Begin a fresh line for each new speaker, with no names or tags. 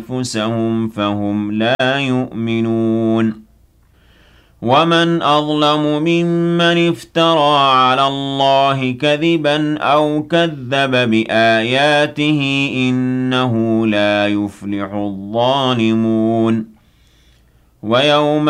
أنفسهم فهم لا يؤمنون ومن أظلم ممن افترى على الله كذبا أو كذب بآياته إنه لا يفلح الظالمون ويوم